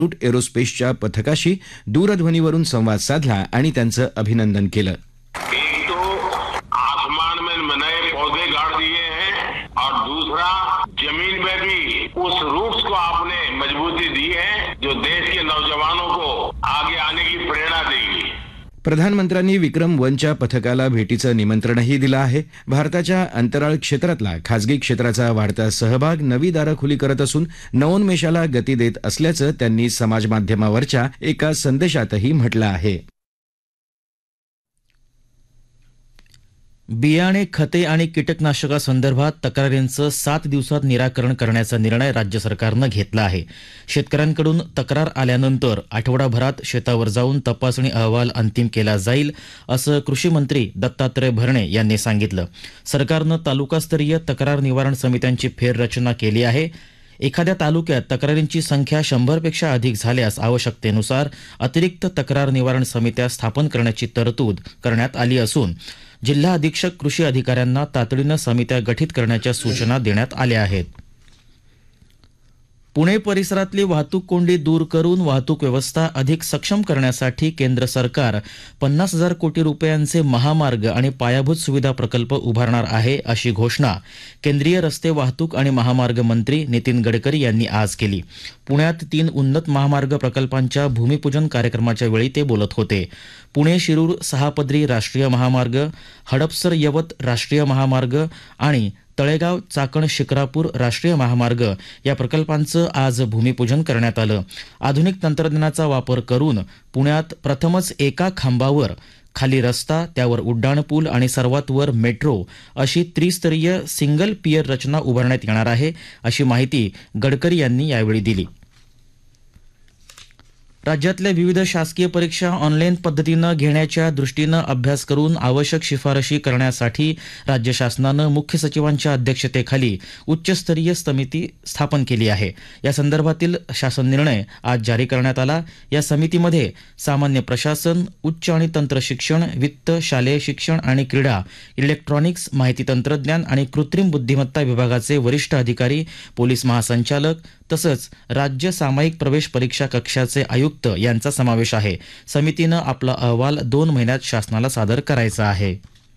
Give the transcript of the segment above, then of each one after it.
एरोस्पेसच्या पथकाशी दूरध्वनीवरून संवाद साधला आणि त्यांचं अभिनंदन केलं. एक तो आसमान में नए पौधे गाड़ दिए हैं और दूसरा जमीन में भी उस रूट्स को आपने मजबूती दी है जो देश के नौजवानों को आगे आने की प्रेरणा देगी. प्रधानमंत्र्यांनी विक्रम 1च्या पथकाला भेटीचं निमंत्रणही दिलं आहे. भारताच्या अंतराळ क्षेत्रातला खासगी क्षेत्राचा वाढता सहभाग नवी दारं खुली करत असून नवोन्मेषाला गती देत असल्याचं त्यांनी समाजमाध्यमावरच्या एका संदेशातही म्हटलं आहे. बियाणे, खते आणि कीटकनाशकासंदर्भात तक्रारींचं 7 दिवसात निराकरण करण्याचा निर्णय राज्य सरकारनं घेतला आहे. शेतकऱ्यांकडून तक्रार आल्यानंतर आठवडाभरात शेतावर जाऊन तपासणी अहवाल अंतिम केला जाईल, असं कृषी मंत्री दत्तात्रय भरणे यांनी सांगितलं. सरकारनं तालुकास्तरीय तक्रार निवारण समित्यांची फेररचना केली आहे. एखाद्या तालुक्यात तक्रारींची संख्या 100पेक्षा अधिक झाल्यास आवश्यकतेनुसार अतिरिक्त तक्रार निवारण समित्या स्थापन करण्याची तरतूद करण्यात आली असून जिल्हा अधीक्षक कृषी अधिकाऱ्यांना तातडीनं समित्या गठीत करण्याच्या सूचना देण्यात आल्या आहेत. पुणे परिसरातली वाहतूक कोंडी दूर करून वाहतूक व्यवस्था अधिक सक्षम करण्यासाठी केंद्र सरकार 50,000 कोटी रुपयांचे महामार्ग आणि पायाभूत सुविधा प्रकल्प उभारणार आहे, अशी घोषणा केंद्रीय रस्ते वाहतूक आणि महामार्ग मंत्री नितीन गडकरी यांनी आज केली. पुण्यात 3 उन्नत महामार्ग प्रकल्पांच्या भूमिपूजन कार्यक्रमाच्या वेळी ते बोलत होते. पुणे शिरूर 6 पदरी राष्ट्रीय महामार्ग, हडपसर यवत राष्ट्रीय महामार्ग आणि तळेगाव चाकण शिक्रापूर राष्ट्रीय महामार्ग या प्रकल्पांचं आज भूमिपूजन करण्यात आलं. आधुनिक तंत्रज्ञानाचा वापर करून पुण्यात प्रथमच एका खांबावर खाली रस्ता, त्यावर उड्डाणपूल आणि सर्वात वर मेट्रो अशी त्रिस्तरीय सिंगल पियर रचना उभारण्यात येणार आहे, अशी माहिती गडकरी यांनी यावेळी दिली. राज्यातल्या विविध शासकीय परीक्षा ऑनलाईन पद्धतीनं घेण्याच्या दृष्टीनं अभ्यास करून आवश्यक शिफारशी करण्यासाठी राज्य शासनानं मुख्य सचिवांच्या अध्यक्षतेखाली उच्चस्तरीय समिती स्थापन केली आहे. या संदर्भातील शासन निर्णय आज जारी करण्यात आला. या समितीमध्ये सामान्य प्रशासन, उच्च आणि तंत्र शिक्षण, वित्त, शालेय शिक्षण आणि क्रीडा, इलेक्ट्रॉनिक्स, माहिती तंत्रज्ञान आणि कृत्रिम बुद्धिमत्ता विभागाचे वरिष्ठ अधिकारी, पोलीस महासंचालक तसंच राज्य सामायिक प्रवेश परीक्षा कक्षाचे आयुक्त यांचा समावेश आहे. समितीनं आपला अहवाल 2 महिन्यात शासनाला सादर करायचा आहे.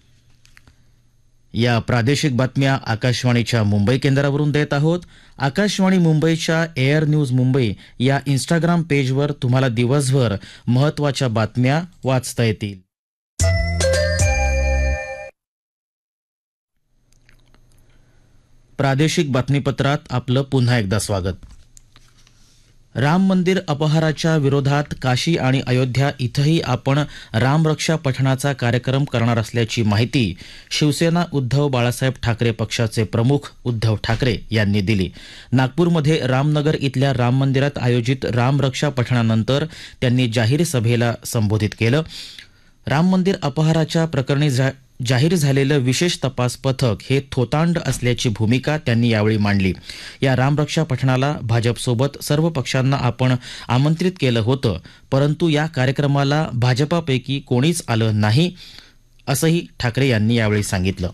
या प्रादेशिक बातम्या आकाशवाणीच्या मुंबई केंद्रावरून देत आहोत. आकाशवाणी मुंबईच्या एअर न्यूज मुंबई या इंस्टाग्राम पेजवर तुम्हाला दिवसभर महत्त्वाच्या बातम्या वाचता येतील. प्रादेशिक बातमीपत्रात आपलं पुन्हा एकदा स्वागत. राम मंदिर अपहाराच्या विरोधात काशी आणि अयोध्या इथंही आपण रामरक्षा पठणाचा कार्यक्रम करणार असल्याची माहिती शिवसेना उद्धव बाळासाहेब ठाकरे पक्षाचे प्रमुख उद्धव ठाकरे यांनी दिली. नागपूरमध्ये रामनगर इथल्या राम मंदिरात आयोजित रामरक्षा पठणानंतर त्यांनी जाहीर सभेला संबोधित केलं. राम मंदिर अपहाराच्या प्रकरणी जाहीर झालेलं विशेष तपास पथक हे थोतांड असल्याची भूमिका त्यांनी यावेळी मांडली. या रामरक्षा पठणाला भाजपसोबत सर्व पक्षांना आपण आमंत्रित केलं होतं, परंतु या कार्यक्रमाला भाजपापैकी कोणीच आलं नाही, असंही ठाकरे यांनी यावेळी सांगितलं.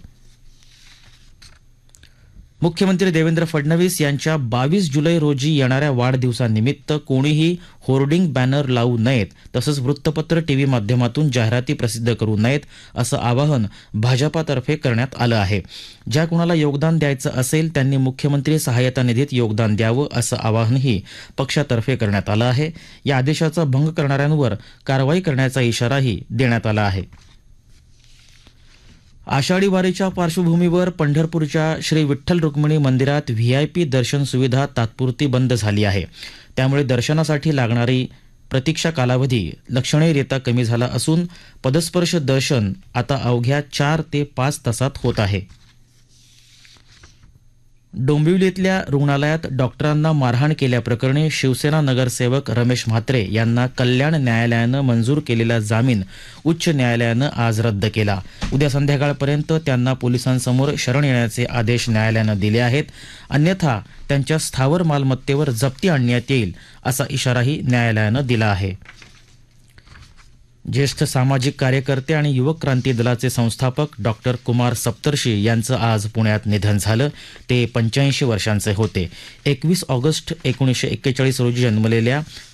मुख्यमंत्री देवेंद्र फडणवीस यांच्या 22 जुलै रोजी येणाऱ्या वाढदिवसानिमित्त कोणीही होर्डिंग, बॅनर लावू नयेत, तसंच वृत्तपत्र, टीव्ही माध्यमातून जाहिराती प्रसिद्ध करू नयेत, असं आवाहन भाजपातर्फे करण्यात आलं आहे. ज्या कोणाला योगदान द्यायचं असेल त्यांनी मुख्यमंत्री सहाय्यता निधीत योगदान द्यावं, असं आवाहनही पक्षातर्फे करण्यात आलं आहे. या आदेशाचा भंग करणाऱ्यांवर कारवाई करण्याचा इशाराही देण्यात आला आहे. आषाढी वारीच्या पार्श्वभूमीवर पंढरपूरच्या श्री विठ्ठल रुक्मिणी मंदिरात व्हीआयपी दर्शन सुविधा तात्पुरती बंद झाली आहे. त्यामुळे दर्शनासाठी लागणारी प्रतीक्षा कालावधी लक्षणीयरित्या कमी झाला असून पदस्पर्श दर्शन आता अवघ्या 4 ते 5 तासात होत आहे. डोंबिवलीतल्या रुग्णालयात डॉक्टरांना मारहाण केल्याप्रकरणी शिवसेना नगरसेवक रमेश म्हात्रे यांना कल्याण न्यायालयानं मंजूर केलेला जामीन उच्च न्यायालयानं आज रद्द केला. उद्या संध्याकाळपर्यंत त्यांना पोलिसांसमोर शरण येण्याचे आदेश न्यायालयानं दिले आहेत, अन्यथा त्यांच्या स्थावर मालमत्तेवर जप्ती आणण्यात येईल, असा इशाराही न्यायालयानं दिला आहे. ज्येष्ठ सामाजिक कार्यकर्ते आणि युवक क्रांती दलाचे संस्थापक डॉक्टर कुमार सप्तर्षी यांचं आज पुण्यात निधन झालं. ते 85 वर्षांचे होते. 21 ऑगस्ट 1941 रोजी जन्मलेल्या